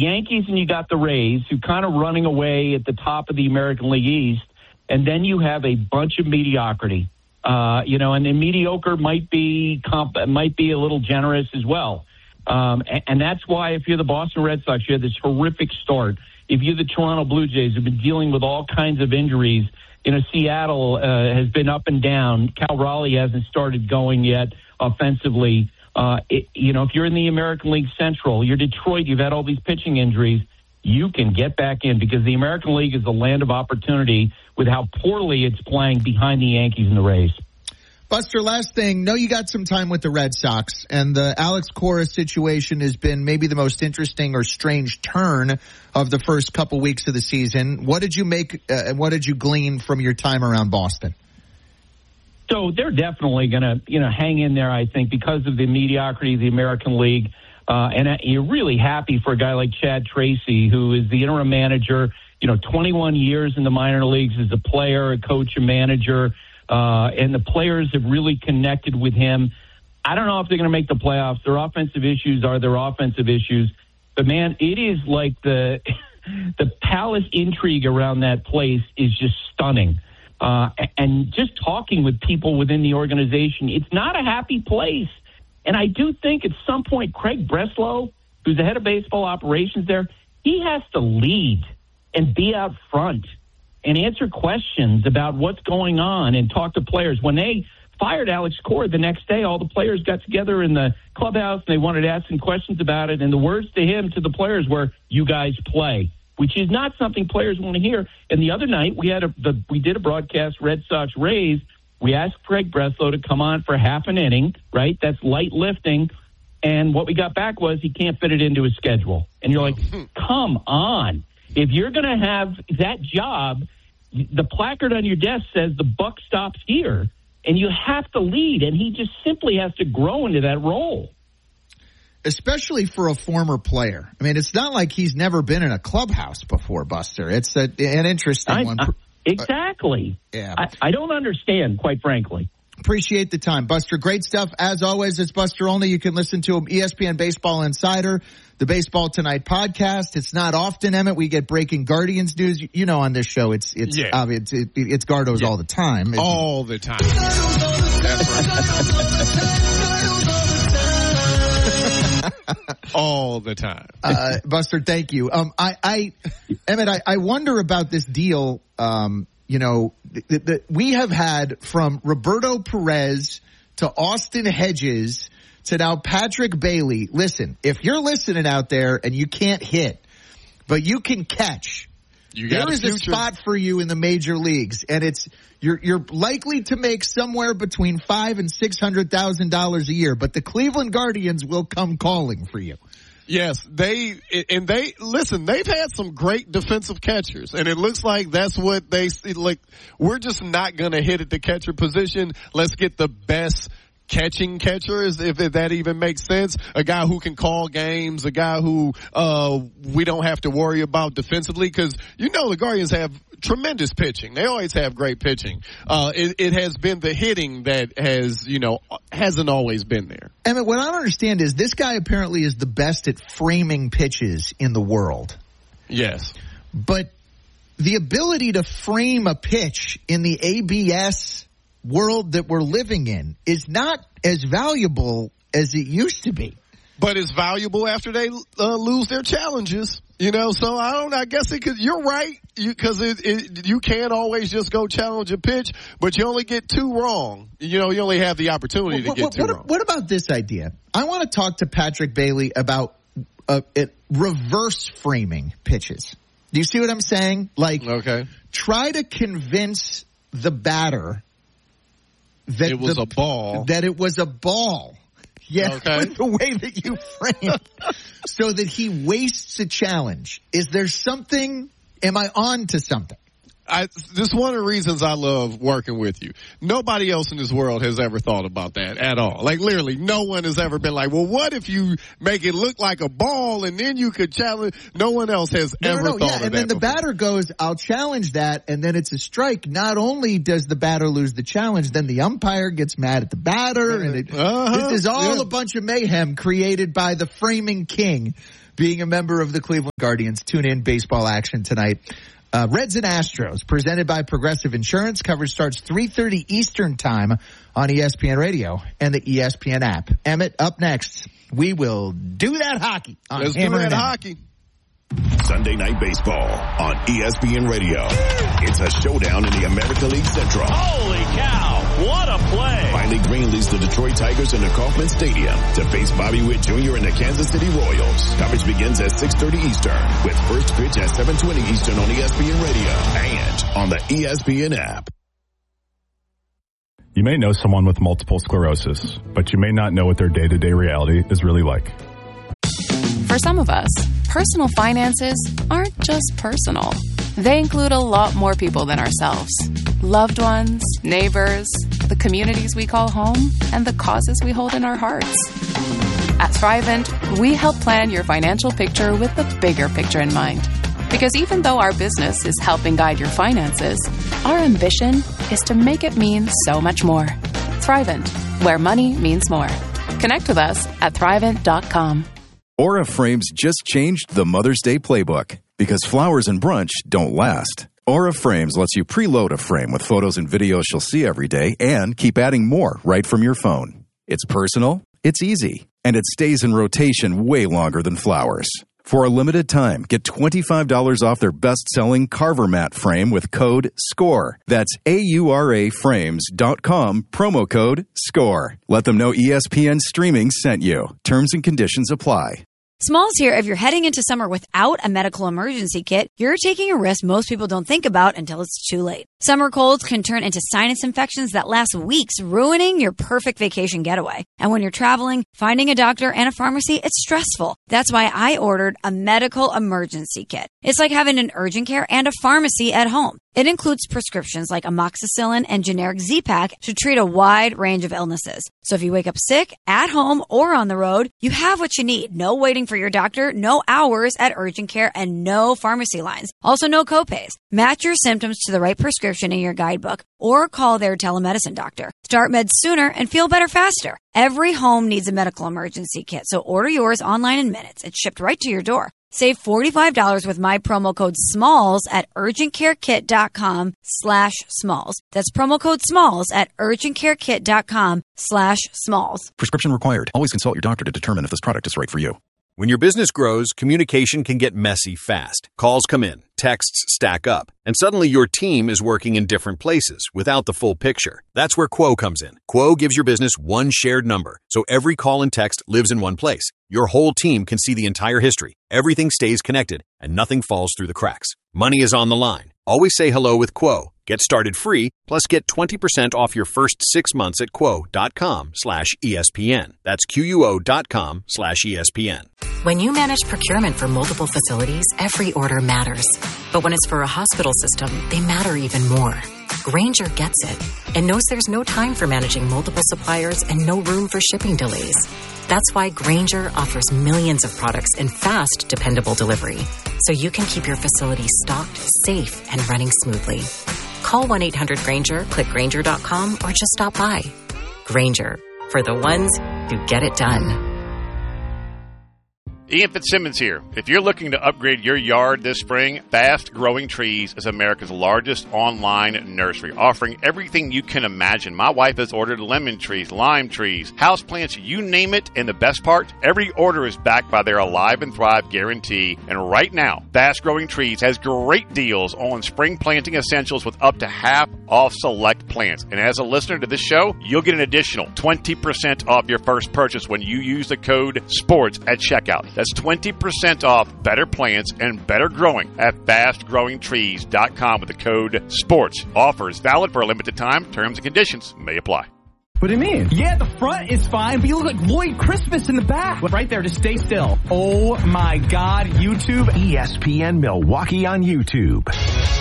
Yankees and you got the Rays, who kind of running away at the top of the American League East, and then you have a bunch of mediocrity. And then mediocre might be a little generous as well. And that's why if you're the Boston Red Sox, you had this horrific start. If you're the Toronto Blue Jays, who've been dealing with all kinds of injuries, Seattle has been up and down. Cal Raleigh hasn't started going yet offensively. If you're in the American League Central, you're Detroit, you've had all these pitching injuries, you can get back in because the American League is a land of opportunity with how poorly it's playing behind the Yankees and the Rays. Buster, last thing. Know you got some time with the Red Sox, and the Alex Cora situation has been maybe the most interesting or strange turn of the first couple weeks of the season. What did you make and what did you glean from your time around Boston? So they're definitely going to, hang in there, I think, because of the mediocrity of the American League. And you're really happy for a guy like Chad Tracy, who is the interim manager, 21 years in the minor leagues as a player, a coach, a manager, and the players have really connected with him. I don't know if they're going to make the playoffs. Their offensive issues are their offensive issues. But, man, it is like the palace intrigue around that place is just stunning. And just talking with people within the organization, it's not a happy place. And I do think at some point Craig Breslow, who's the head of baseball operations there, he has to lead and be out front and answer questions about what's going on and talk to players. When they fired Alex Cora the next day, all the players got together in the clubhouse and they wanted to ask some questions about it. And the words to him, to the players, were, "You guys play," which is not something players want to hear. And the other night we did a broadcast, Red Sox Rays. We asked Craig Breslow to come on for half an inning, right? That's light lifting. And what we got back was he can't fit it into his schedule. And you're like, come on. If you're going to have that job, the placard on your desk says the buck stops here. And you have to lead. And he just simply has to grow into that role. Especially for a former player. I mean, it's not like he's never been in a clubhouse before, Buster. It's an interesting one. Exactly. Yeah. I don't understand, quite frankly. Appreciate the time. Buster, great stuff. As always, it's Buster Olney. You can listen to him, ESPN Baseball Insider, the Baseball Tonight podcast. It's not often, Emmett, we get breaking Guardians news. On this show, it's Gardos all the time. All the time. That's right. All the time. Buster, thank you. Emmett, I wonder about this deal. We have had from Roberto Perez to Austin Hedges to now Patrick Bailey. Listen, if you're listening out there and you can't hit, but you can catch, there is a spot for you in the major leagues, and you're likely to make somewhere between $500,000 and $600,000 a year. But the Cleveland Guardians will come calling for you. Yes, they've had some great defensive catchers, and it looks like that's what they like. We're just not going to hit at the catcher position. Let's get the best catching catchers, if that even makes sense. A guy who can call games, a guy who we don't have to worry about defensively, because the Guardians have tremendous pitching. They always have great pitching. It has been the hitting that hasn't always been there. Emmett, what I don't understand is this guy apparently is the best at framing pitches in the world. Yes. But the ability to frame a pitch in the ABS world that we're living in is not as valuable as it used to be. But it's valuable after they lose their challenges, So I guess you're right, because you can't always just go challenge a pitch, but you only get two wrong. You only have the opportunity to get two wrong. What about this idea? I want to talk to Patrick Bailey about reverse framing pitches. Do you see what I'm saying? Okay. Try to convince the batter that it was a ball. That it was a ball. Yeah, okay. With the way that you frame so that he wastes a challenge. Is there something? Am I on to something? This is one of the reasons I love working with you. Nobody else in this world has ever thought about that at all. Literally, no one has ever been like, well, what if you make it look like a ball and then you could challenge? No one else has ever thought of that. And then the batter goes, I'll challenge that, and then it's a strike. Not only does the batter lose the challenge, then the umpire gets mad at the batter. And this is all a bunch of mayhem created by the framing king. being a member of the Cleveland Guardians. Tune in baseball action tonight. Reds and Astros, presented by Progressive Insurance. Coverage starts 3:30 Eastern Time on ESPN Radio and the ESPN app. Emmett, up next, we will do that hockey on Let's Hammer do that and hockey. Sunday Night Baseball on ESPN Radio. It's a showdown in the American League Central. Holy cow, what a play. Finally, Green leads the Detroit Tigers in the Kauffman Stadium to face Bobby Witt Jr. and the Kansas City Royals. Coverage begins at 6:30 Eastern with first pitch at 7:20 Eastern on ESPN Radio and on the ESPN app. You may know someone with multiple sclerosis, but you may not know what their day-to-day reality is really like. For some of us, personal finances aren't just personal. They include a lot more people than ourselves. Loved ones, neighbors, the communities we call home, and the causes we hold in our hearts. At Thrivent, we help plan your financial picture with the bigger picture in mind. Because even though our business is helping guide your finances, our ambition is to make it mean so much more. Thrivent, where money means more. Connect with us at Thrivent.com. Aura Frames just changed the Mother's Day playbook because flowers and brunch don't last. Aura Frames lets you preload a frame with photos and videos she'll see every day and keep adding more right from your phone. It's personal, it's easy, and it stays in rotation way longer than flowers. For a limited time, get $25 off their best-selling Carver Mat frame with code SCORE. That's AURAFrames.com, promo code SCORE. Let them know ESPN Streaming sent you. Terms and conditions apply. Smalls here. If you're heading into summer without a medical emergency kit, you're taking a risk most people don't think about until it's too late. Summer colds can turn into sinus infections that last weeks, ruining your perfect vacation getaway. And when you're traveling, finding a doctor and a pharmacy, it's stressful. That's why I ordered a medical emergency kit. It's like having an urgent care and a pharmacy at home. It includes prescriptions like amoxicillin and generic Z-Pak to treat a wide range of illnesses. So if you wake up sick, at home, or on the road, you have what you need. No waiting for your doctor, no hours at urgent care, and no pharmacy lines. Also, no copays. Match your symptoms to the right prescription in your guidebook or call their telemedicine doctor. Start meds sooner and feel better faster. Every home needs a medical emergency kit, so order yours online in minutes. It's shipped right to your door. Save $45 with my promo code SMALLS at urgentcarekit.com/smalls. That's promo code SMALLS at urgentcarekit.com/smalls. Prescription required. Always consult your doctor to determine if this product is right for you. When your business grows, communication can get messy fast. Calls come in, texts stack up, and suddenly your team is working in different places without the full picture. That's where Quo comes in. Quo gives your business one shared number, so every call and text lives in one place. Your whole team can see the entire history. Everything stays connected, and nothing falls through the cracks. Money is on the line. Always say hello with Quo. Get started free, plus get 20% off your first 6 months at quo.com/ESPN. That's QUO.com/ESPN. When you manage procurement for multiple facilities, every order matters. But when it's for a hospital system, they matter even more. Grainger gets it and knows there's no time for managing multiple suppliers and no room for shipping delays. That's why Grainger offers millions of products in fast, dependable delivery, so you can keep your facility stocked, safe, and running smoothly. Call 1-800-GRAINGER, click Grainger.com, or just stop by. Grainger, for the ones who get it done. Ian Fitzsimmons here. If you're looking to upgrade your yard this spring, Fast Growing Trees is America's largest online nursery, offering everything you can imagine. My wife has ordered lemon trees, lime trees, houseplants, you name it. And the best part, every order is backed by their Alive and Thrive guarantee. And right now, Fast Growing Trees has great deals on spring planting essentials with up to half off select plants. And as a listener to this show, you'll get an additional 20% off your first purchase when you use the code SPORTS at checkout. That's 20% off better plants and better growing at fastgrowingtrees.com with the code SPORTS. Offers valid for a limited time. Terms and conditions may apply. What do you mean? Yeah, the front is fine, but you look like Lloyd Christmas in the back. Right there, just stay still. Oh my God, YouTube. ESPN Milwaukee on YouTube.